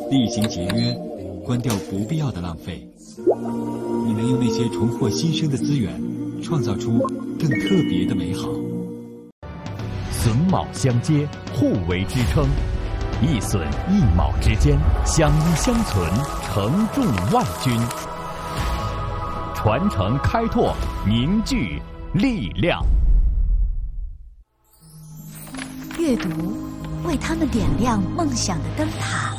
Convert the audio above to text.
厉行节约，关掉不必要的浪费。你能用那些重获新生的资源，创造出更特别的美好。 榫卯相接，互为支撑，一榫一卯之间相依相存，承重万钧。传承开拓，凝聚力量。 阅读，为他们点亮梦想的灯塔。